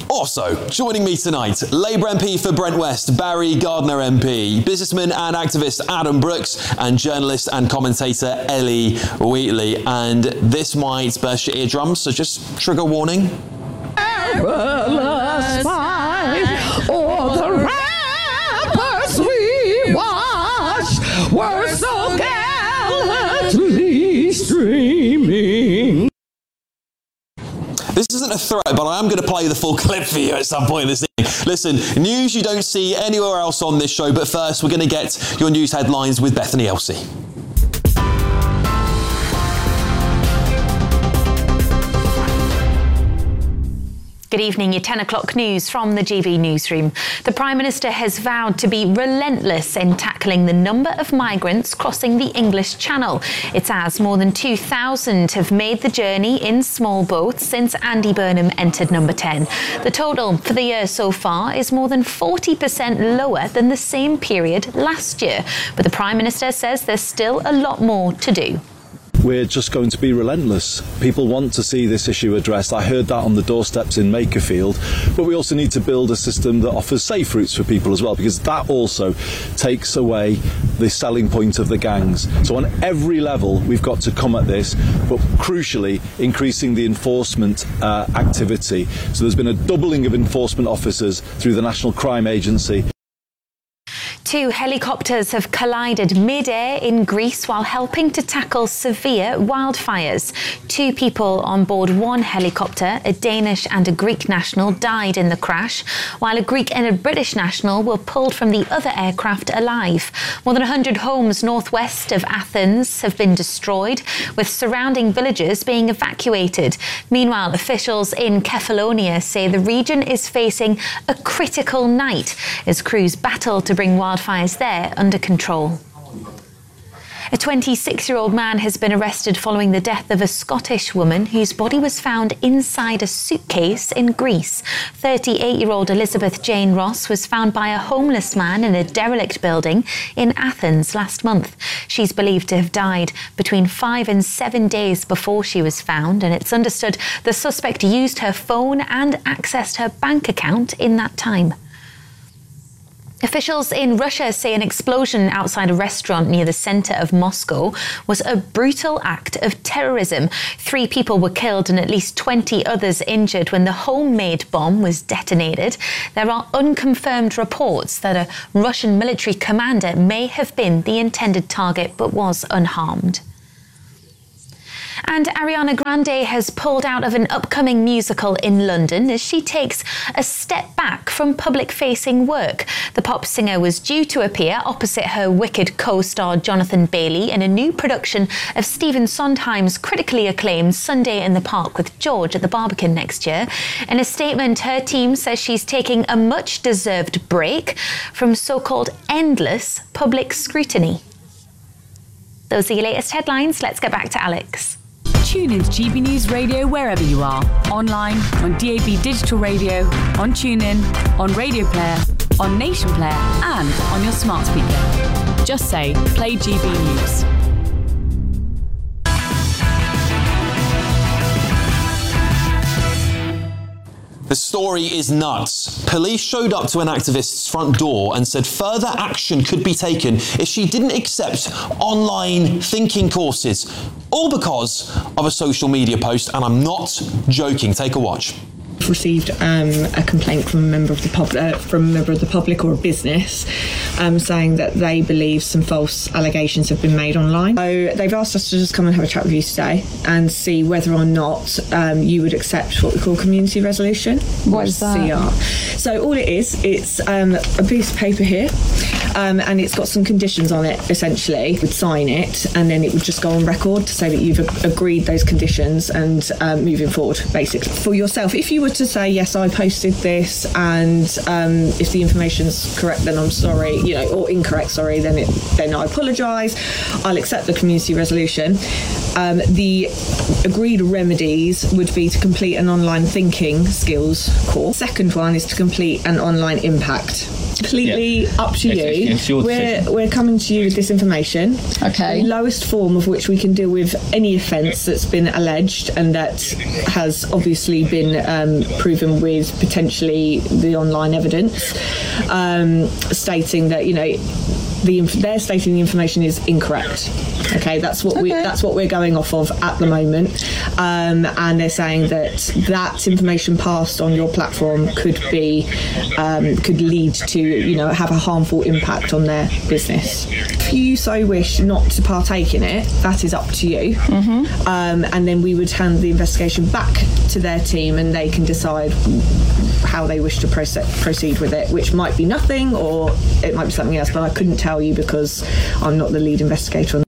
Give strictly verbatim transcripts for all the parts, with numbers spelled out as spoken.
Also, joining me tonight, Labour M P for Brent West, Barry Gardiner M P, businessman and activist Adam Brooks, and journalist and commentator Ellie Wheatley. And this might burst your eardrums, so just trigger warning. Fight, all the rappers we watched were so gallantly streaming. This isn't a threat, but I am going to play the full clip for you at some point this evening. Listen, news you don't see anywhere else on this show, but first we're going to get your news headlines with Bethany Elsey. Good evening, your ten o'clock news from the G B newsroom. The Prime Minister has vowed to be relentless in tackling the number of migrants crossing the English Channel. It's as more than two thousand have made the journey in small boats since Andy Burnham entered number ten. The total for the year so far is more than forty percent lower than the same period last year. But the Prime Minister says there's still a lot more to do. We're just going to be relentless. People want to see this issue addressed. I heard that on the doorsteps in Makerfield. But we also need to build a system that offers safe routes for people as well, because that also takes away the selling point of the gangs. So on every level, we've got to come at this, but crucially, increasing the enforcement uh, activity. So there's been a doubling of enforcement officers through the National Crime Agency. Two helicopters have collided mid-air in Greece while helping to tackle severe wildfires. Two people on board one helicopter, a Danish and a Greek national, died in the crash, while a Greek and a British national were pulled from the other aircraft alive. More than one hundred homes northwest of Athens have been destroyed, with surrounding villages being evacuated. Meanwhile, officials in Kefalonia say the region is facing a critical night as crews battle to bring wildfires there under control. A twenty-six-year-old man has been arrested following the death of a Scottish woman whose body was found inside a suitcase in Greece. thirty-eight-year-old Elizabeth Jane Ross was found by a homeless man in a derelict building in Athens last month. She's believed to have died between five and seven days before she was found, and it's understood the suspect used her phone and accessed her bank account in that time. Officials in Russia say an explosion outside a restaurant near the centre of Moscow was a brutal act of terrorism. Three people were killed and at least twenty others injured when the homemade bomb was detonated. There are unconfirmed reports that a Russian military commander may have been the intended target but was unharmed. And Ariana Grande has pulled out of an upcoming musical in London as she takes a step back from public-facing work. The pop singer was due to appear opposite her Wicked co-star Jonathan Bailey in a new production of Stephen Sondheim's critically acclaimed Sunday in the Park with George at the Barbican next year. In a statement, her team says she's taking a much-deserved break from so-called endless public scrutiny. Those are your latest headlines. Let's get back to Alex. Tune into G B News Radio wherever you are. Online, on D A B Digital Radio, on TuneIn, on Radio Player, on Nation Player, and on your smart speaker. Just say, play G B News. The story is nuts. Police showed up to an activist's front door and said further action could be taken if she didn't accept online thinking courses, all because of a social media post, and I'm not joking. Take a watch. Received um, a complaint from a member of the pub- uh, from a member of the public or a business um, saying that they believe some false allegations have been made online. So they've asked us to just come and have a chat with you today and see whether or not um, you would accept what we call community resolution. What is that? C R. So all it is, it's um, a piece of paper here, um, and it's got some conditions on it. Essentially, you would sign it, and then it would just go on record to say that you've a- agreed those conditions and um, moving forward, basically for yourself. If you were to say, yes, I posted this, and um, if the information's correct, then I'm sorry, you know, or incorrect, sorry, then it, then I apologise. I'll accept the community resolution. Um, the agreed remedies would be to complete an online thinking skills course. Second one is to complete an online impact. Completely yeah. up to it's, you. It's your we're, decision. we're coming to you with this information. Okay. The lowest form of which we can deal with any offence that's been alleged and that has obviously been um, proven with potentially the online evidence, um, stating that, you know, the they're stating the information is incorrect. Okay, that's what okay. we that's what we're going off of at the moment, um, and they're saying that that information passed on your platform could be um, could lead to, you know, have a harmful impact on their business. If you so wish not to partake in it, that is up to you, mm-hmm. um, and then we would hand the investigation back to their team, and they can decide how they wish to proce- proceed with it, which might be nothing or it might be something else, but I couldn't tell you because I'm not the lead investigator.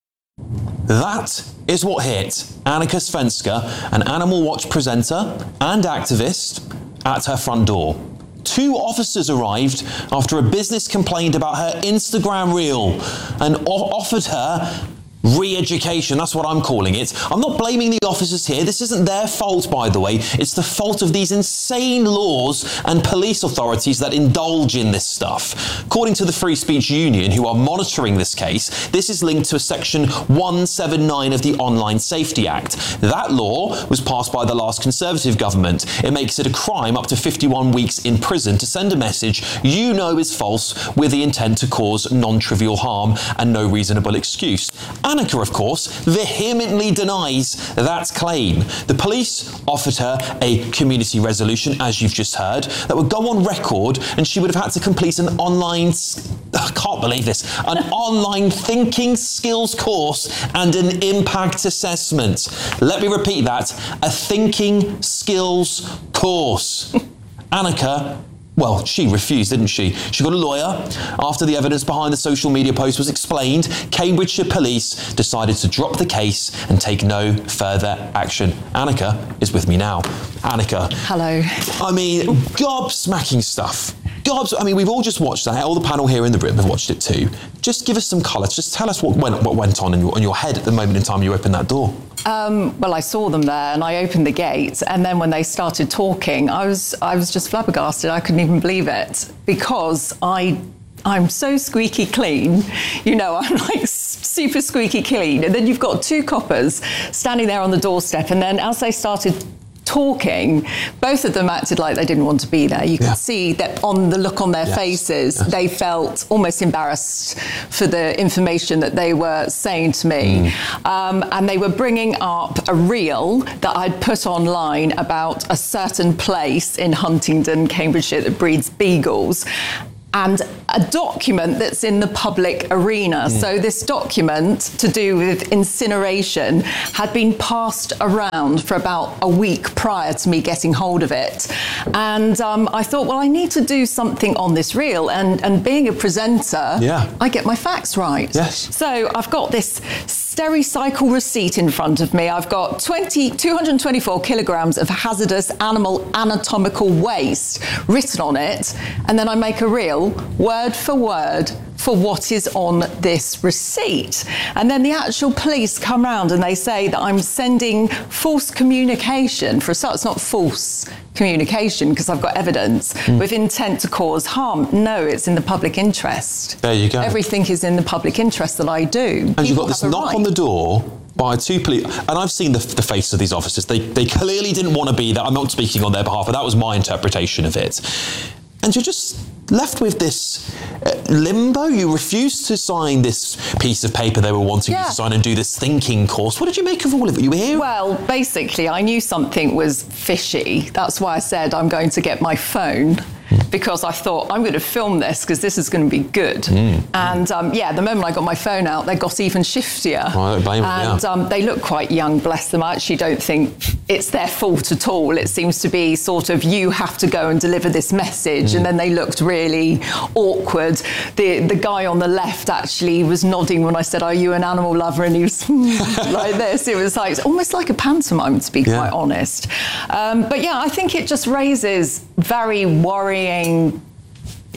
That is what hit Annika Svenska, an Animal Watch presenter and activist, at her front door. Two officers arrived after a business complained about her Instagram reel and o- offered her re-education. That's what I'm calling it. I'm not blaming the officers here. This isn't their fault, by the way. It's the fault of these insane laws and police authorities that indulge in this stuff. According to the Free Speech Union, who are monitoring this case, this is linked to a section one seventy-nine of the Online Safety Act. That law was passed by the last Conservative government. It makes it a crime up to fifty-one weeks in prison to send a message you know is false with the intent to cause non-trivial harm and no reasonable excuse. Annika, of course, vehemently denies that claim. The police offered her a community resolution, as you've just heard, that would go on record, and she would have had to complete an online, I can't believe this, an online thinking skills course and an impact assessment. Let me repeat that, a thinking skills course. Annika, well, she refused, didn't she? She got a lawyer. After the evidence behind the social media post was explained, Cambridgeshire Police decided to drop the case and take no further action. Annika is with me now. Annika. Hello. I mean, gobsmacking stuff. Gobs. I mean, we've all just watched that. All the panel here in the room have watched it too. Just give us some colour. Just tell us what went, what went on in your, in your head at the moment in time you opened that door. Um, well, I saw them there and I opened the gate, and then when they started talking, I was I was just flabbergasted. I couldn't even believe it because I I'm so squeaky clean, you know, I'm like super squeaky clean. And then you've got two coppers standing there on the doorstep, and then as they started talking, both of them acted like they didn't want to be there. You could yeah. see that on the look on their yes. faces, yes. they felt almost embarrassed for the information that they were saying to me. Mm. Um, and they were bringing up a reel that I'd put online about a certain place in Huntingdon, Cambridgeshire, that breeds beagles, and a document that's in the public arena. Mm. So this document to do with incineration had been passed around for about a week prior to me getting hold of it. And um, I thought, well, I need to do something on this reel. And, and being a presenter, yeah. I get my facts right. Yes. So I've got this Stericycle receipt in front of me. I've got twenty, two hundred twenty-four kilograms of hazardous animal anatomical waste written on it. And then I make a reel, word for word, for what is on this receipt. And then the actual police come round and they say that I'm sending false communication. For a start, it's not false communication because I've got evidence mm. with intent to cause harm. No, it's in the public interest. There you go. Everything is in the public interest that I do. And you've got this knock right. on the door by two police, and I've seen the, the faces of these officers. They, they clearly didn't want to be there. I'm not speaking on their behalf, but that was my interpretation of it. And you're just left with this uh, limbo. You refused to sign this piece of paper they were wanting yeah. you to sign and do this thinking course. What did you make of all of it? You were here? Well, basically, I knew something was fishy. That's why I said I'm going to get my phone, because I thought I'm going to film this because this is going to be good. Mm. And um, yeah, the moment I got my phone out, they got even shiftier. Oh, I don't blame them, and yeah. um, they look quite young, bless them. I actually don't think it's their fault at all. It seems to be sort of, you have to go and deliver this message. Mm. And then they looked really awkward. The the guy on the left actually was nodding when I said, "Are you an animal lover?" And he was like this. It was like, it's almost like a pantomime, to be yeah. quite honest. Um, but yeah, I think it just raises very worrying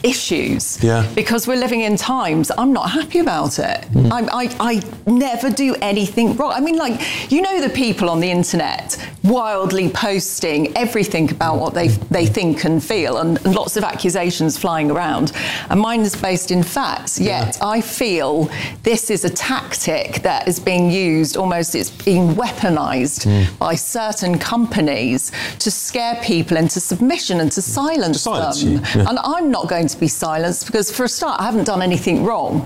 issues. Yeah. Because we're living in times I'm not happy about it. Mm. I'm, I, I never do anything wrong. I mean, like, you know, the people on the internet wildly posting everything about what they they think and feel, and, and lots of accusations flying around. And mine is based in facts. Yet yeah. I feel this is a tactic that is being used, almost it's being weaponized mm. by certain companies to scare people into submission and to silence, to silence them. Yeah. And I'm not going to be silenced because, for a start, I haven't done anything wrong.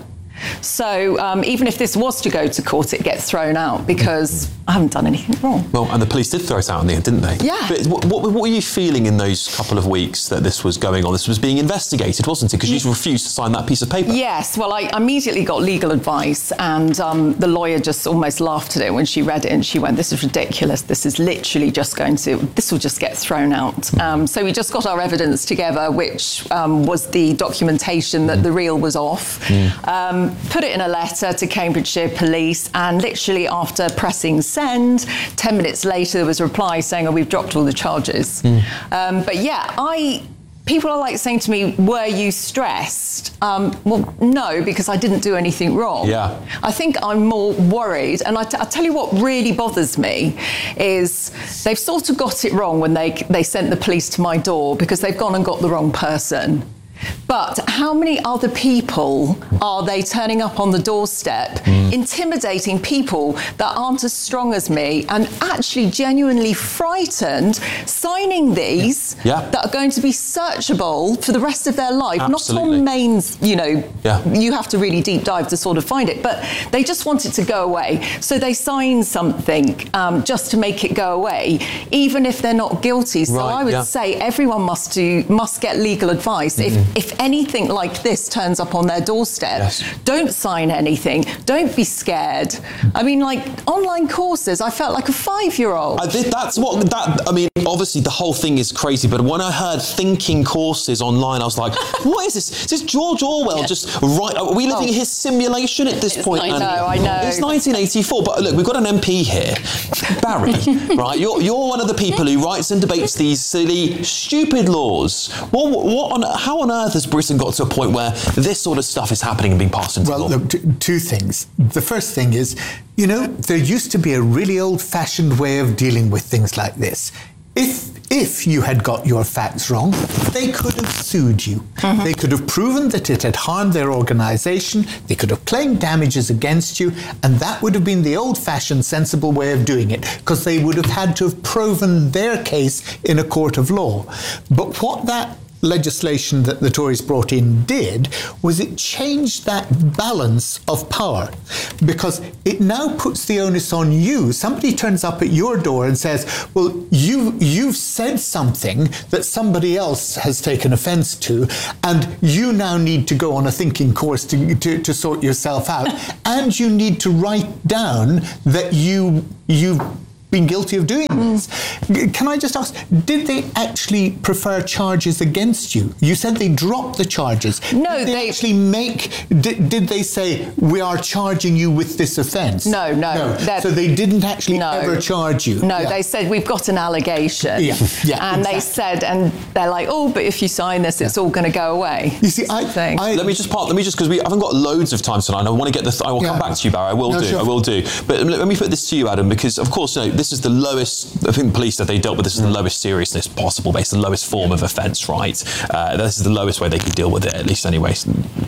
So um, even if this was to go to court, it gets thrown out because I haven't done anything wrong. Well, and the police did throw it out in the end, didn't they? Yeah. But what, what, what were you feeling in those couple of weeks that this was going on? This was being investigated, wasn't it? Because you refused to sign that piece of paper. Yes. Well, I immediately got legal advice, and um, the lawyer just almost laughed at it when she read it, and she went, "This is ridiculous. This is literally just going to, this will just get thrown out." Um, so we just got our evidence together, which um, was the documentation that mm. the reel was off. Mm. Um, put it in a letter to Cambridgeshire Police, and literally after pressing send, ten minutes later there was a reply saying, "Oh, we've dropped all the charges." Mm. Um, but yeah, I... People are like saying to me, "Were you stressed?" Um, well, no, because I didn't do anything wrong. Yeah. I think I'm more worried, and I, t- I tell you what really bothers me is they've sort of got it wrong when they they sent the police to my door because they've gone and got the wrong person. But how many other people are they turning up on the doorstep, mm. intimidating people that aren't as strong as me and actually genuinely frightened, signing these yeah. that are going to be searchable for the rest of their life? Absolutely. Not on mains, you know, yeah. you have to really deep dive to sort of find it, but they just want it to go away. So they sign something um, just to make it go away, even if they're not guilty. So right, I would yeah. say everyone must do must get legal advice. Mm-hmm. If If anything like this turns up on their doorstep, yes. don't sign anything. Don't be scared. I mean, like, online courses, I felt like a five-year-old. I did, that's what, that, I mean, obviously the whole thing is crazy, but when I heard thinking courses online, I was like, what is this? Is this George Orwell yeah. just, right, are we living oh. in his simulation at this It's point? I know, I know. It's nineteen eighty-four, but look, we've got an M P here, Barry, right? You're, you're one of the people who writes and debates these silly, stupid laws. What, what on, how on earth has Britain got to a point where this sort of stuff is happening and being passed into well, law? Look, t- two things. The first thing is, you know, there used to be a really old-fashioned way of dealing with things like this. If if you had got your facts wrong, they could have sued you. Mm-hmm. They could have proven that it had harmed their organisation. They could have claimed damages against you, and that would have been the old-fashioned, sensible way of doing it, because they would have had to have proven their case in a court of law. But what that legislation that the Tories brought in did was it changed that balance of power, because it now puts the onus on you. Somebody turns up at your door and says, well, you, you've said something that somebody else has taken offence to, and you now need to go on a thinking course to, to, to sort yourself out, and you need to write down that you you've been guilty of doing this. Can I just ask, did they actually prefer charges against you? You said they dropped the charges. No, did they, they actually make, did, did they say, we are charging you with this offence? No, no. no. So they didn't actually no. ever charge you? No, yeah. they said, we've got an allegation. Yeah, yeah, And exactly. they said, and they're like, oh, but if you sign this, it's yeah. all going to go away. You see, I, I... Let me just part, let me just, because we haven't got loads of time tonight, and I want to get the, th- I will yeah. come back to you, Barry, I will no, do, sure. I will do. But let me put this to you, Adam, because of course, you know, this is the lowest, I think the police that they dealt with, this is the lowest seriousness possible, based on the lowest form of offence, right? Uh, this is the lowest way they could deal with it, at least anyway.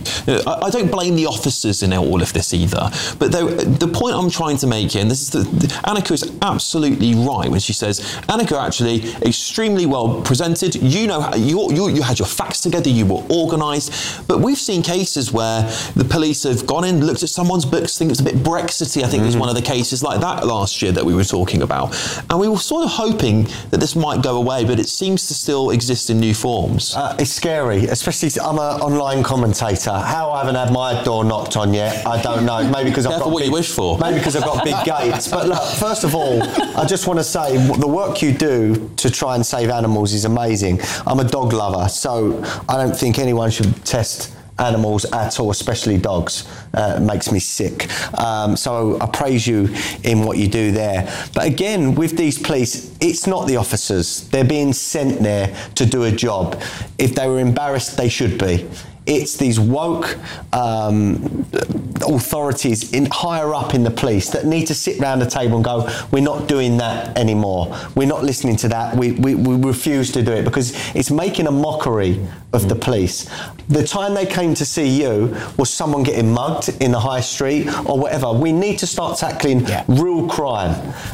I, I don't blame the officers in all of this either, but though, the point I'm trying to make here, and this is the, the Annika is absolutely right when she says, Annika actually extremely well presented, you know, you, you, you had your facts together, you were organised, but we've seen cases where the police have gone in, looked at someone's books, I think it's a bit Brexity, I think mm. was one of the cases like that last year that we were talking about, and we were sort of hoping that this might go away, but it seems to still exist in new forms. Uh, it's scary, especially I'm an online commentator. How I haven't had my door knocked on yet, I don't know. Maybe because I've got what big, you wish for. Maybe because I've got big gates. But look, first of all, I just want to say the work you do to try and save animals is amazing. I'm a dog lover, so I don't think anyone should test animals at all, especially dogs. Uh, it makes me sick. Um, so I praise you in what you do there. But again, with these police, it's not the officers. They're being sent there to do a job. If they were embarrassed, they should be. It's these woke um, authorities in higher up in the police that need to sit round the table and go, we're not doing that anymore. We're not listening to that. We, we, we refuse to do it because it's making a mockery of the police. The time they came to see you was someone getting mugged in the high street or whatever. We need to start tackling yeah. real crime.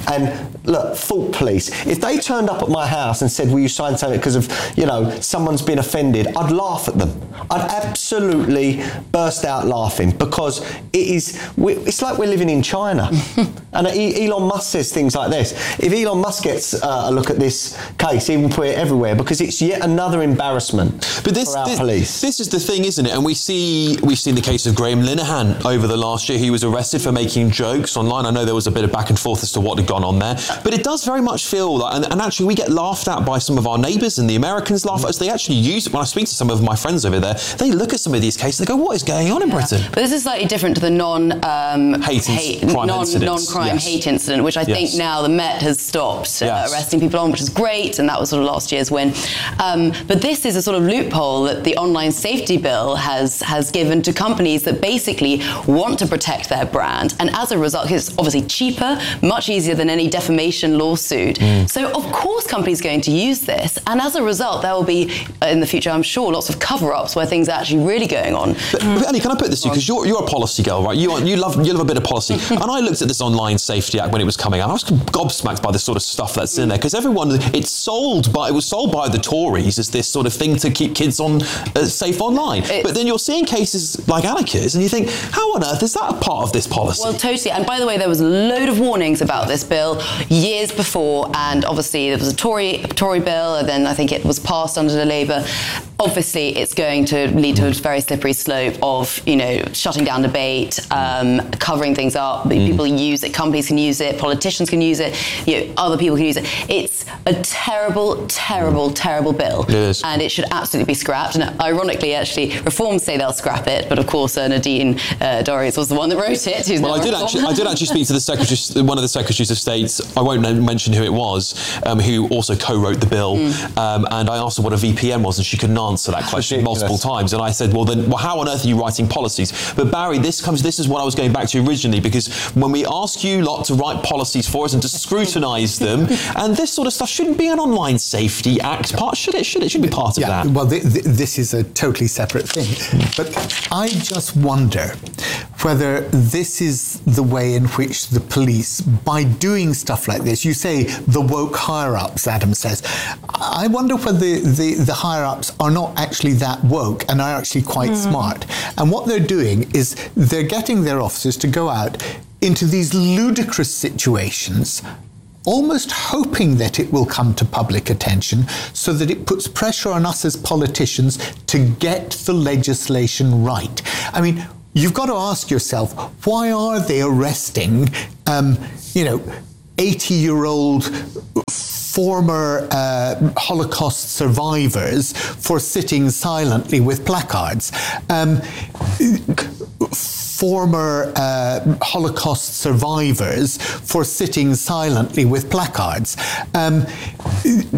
And look, fault police. If they turned up at my house and said, will you sign something because of, you know, someone's been offended, I'd laugh at them. I'd absolutely burst out laughing because it is, it's like we're living in China. And Elon Musk says things like this. If Elon Musk gets uh, a look at this case, he will put it everywhere because it's yet another embarrassment but this, for our this, police. This is the thing, isn't it? And we see, we've seen the case of Graham Linehan over the last year. He was arrested for making jokes online. I know there was a bit of back and forth as to what had gone on there. But it does very much feel like, and, and actually we get laughed at by some of our neighbours and the Americans laugh at us. They actually use it. When I speak to some of my friends over there, they look at some of these cases, they go, what is going on in yeah. Britain? But this is slightly different to the non um, hate, hate crime non, incidents. non-crime yes. hate incident, which I yes. think now the Met has stopped uh, yes. arresting people on, which is great, and that was sort of last year's win. Um, but this is a sort of loophole that the online safety bill has has given to companies that basically want to protect their brand, and as a result, it's obviously cheaper, much easier than any defamation lawsuit. Mm. So of course companies are going to use this, and as a result, there will be uh, in the future, I'm sure, lots of cover-ups where things are actually really going on. But, but Annie, can I put this to you? Because you're, you're a policy girl, right? You are, you love you love a bit of policy. And I looked at this Online Safety Act when it was coming out. I was gobsmacked by the sort of stuff that's in there because everyone, it's sold by, it was sold by the Tories as this sort of thing to keep kids on uh, safe online. It's, but then you're seeing cases like Anarchist and you think, how on earth is that a part of this policy? Well, totally. And by the way, there was a load of warnings about this bill years before, and obviously there was a Tory Tory bill, and then I think it was passed under the Labour. Obviously, it's going to lead to a very slippery slope of, you know, shutting down debate, um, covering things up. Mm. People use it, companies can use it, politicians can use it, you know, other people can use it. It's a terrible, terrible, terrible bill. It is. And it should absolutely be scrapped. And ironically, actually, Reform say they'll scrap it, but of course, uh, Nadine uh, Dorries was the one that wrote it. Who's well, I did actually, I did actually speak to the secretary, one of the secretaries of state. I won't mention who it was, um, who also co-wrote the bill. Mm. Um, and I asked her what a V P N was, and she couldn't answer that question ridiculous. multiple times. And I said, well, then, well, how on earth are you writing policies? But Barry, this comes. This is what I was going back to originally, because when we ask you lot to write policies for us and to scrutinise them, and this sort of stuff shouldn't be an Online Safety Act part, should it? Should it? Should be part yeah, of that. Well, th- th- this is a totally separate thing. But I just wonder whether this is the way in which the police, by doing stuff like this, you say the woke higher-ups, Adam says, I wonder whether the, the, the higher-ups are not actually that woke and are actually quite mm. smart. And what they're doing is they're getting their officers to go out into these ludicrous situations, almost hoping that it will come to public attention so that it puts pressure on us as politicians to get the legislation right. I mean, you've got to ask yourself, why are they arresting, um, you know, eighty-year-old former uh, Holocaust survivors for sitting silently with placards? Um, former uh, Holocaust survivors for sitting silently with placards. Um,